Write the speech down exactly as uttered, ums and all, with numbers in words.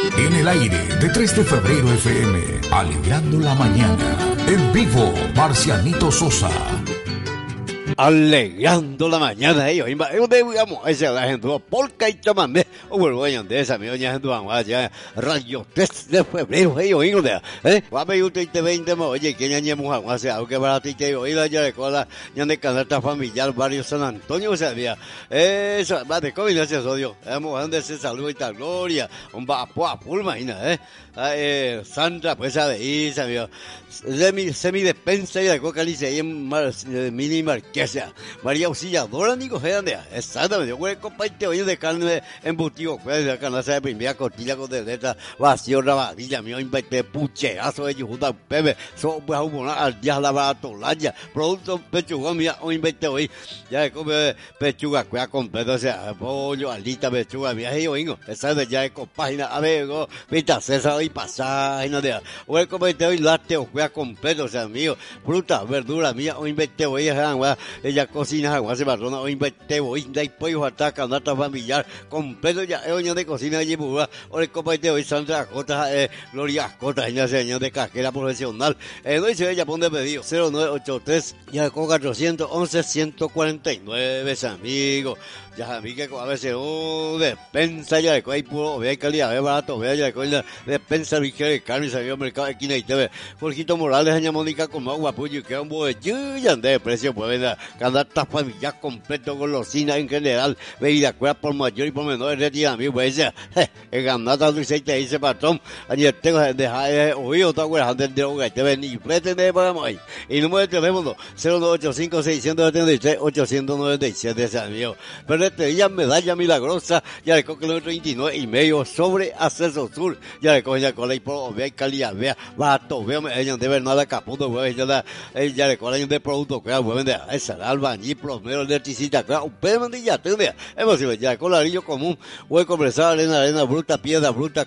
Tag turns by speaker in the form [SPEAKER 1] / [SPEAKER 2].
[SPEAKER 1] En el aire de tres de febrero F M, alegrando la mañana. En vivo, Marcianito Sosa.
[SPEAKER 2] Alegrando la mañana, ellos, digamos, esa la gente, polka y chamamé, o vuelvo a de esa, mi doña gente, vamos allá, radio tres de febrero, ellos, hijo de, eh, va a ver usted te veinte, oye, que ya ñemos a hacer algo que para ti te oí la ya de cola, ya de canasta familiar, barrio San Antonio, o sea, mira, eso, va de combinación, odio, vamos a donde se saluda y tal, gloria, un vapo a full, imagina, eh, eh, Sandra, pues, a de Isa, mira, semi, semi despensa y de coca, dice, ahí en mini marqués. María Auxiliadora, Nico Fernandez, exactamente, yo voy a compartir hoy de carne embutido, pues de canasta de primera costilla con de letra, vacío, rabadilla, mío, inventé pucherazo de Yujuta, Pepe, so, pues, al día la baratolaya, producto pechugón, mira, hoy inventé hoy, ya de come pechuga, cuida completo, o sea, pollo, alita, pechuga, mira, y hoy, exactamente, ya de con página, a ver, vista César, y pasaje, de, voy a compartir hoy lácteo, cuida completo, o sea, mío, fruta, verdura, mía, hoy inventé hoy, ella cocina agua se barrona o invente hoy de pollo ataca nata familiar completo ya es de cocina allí pura o el compite hoy Sandra Cota eh, Gloria Cota ella señor de casquera profesional eh, no dice ella pone pedido cero nueve ocho tres ya con cuatrocientos once ciento cuarenta y nueve amigos ya a mí que a veces oh despensa ya de hay puro ve calidad ve barato ve ya de coña despensa ligera de carne salió al mercado de esquina y te ve Jorgito Morales doña Mónica con agua puyo que un boe ya de precio pues venda canasta familiar completo golosina en general bebida cuera por mayor y por menor retira mi pues ya el ganata dulce te dice patrón ayer tengo dejar oído otra cuera antes de droga te ven y pretende para hoy y número de teléfono cero nueve ocho cinco seis siete tres ocho nueve siete ese amigo pero este día medalla milagrosa ya le coge el treinta y nueve y medio sobre Acceso Sur ya le coge ya con la por vea calidad vea bato vea ella de ver nada caputo vea ya ya le coge de producto que vea de esa albañil plomero electricista claro un pedro ya te vea hemos ido ya con larillo común voy a conversar arena arena bruta piedra bruta